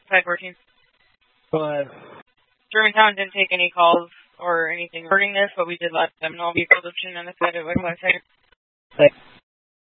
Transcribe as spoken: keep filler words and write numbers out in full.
five fourteen. Go ahead. Germantown didn't take any calls or anything regarding this, but we did let them know vehicle description and the side of Thanks.